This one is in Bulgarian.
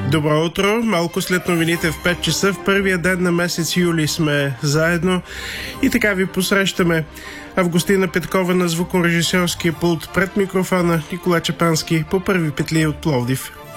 Добро утро! Малко след новините в 5 часа, в първия ден на месец юли сме заедно и така ви посрещаме. Августина Петкова на звукорежисьорския пулт, пред микрофона Никола Чапански по първи петли от Пловдив.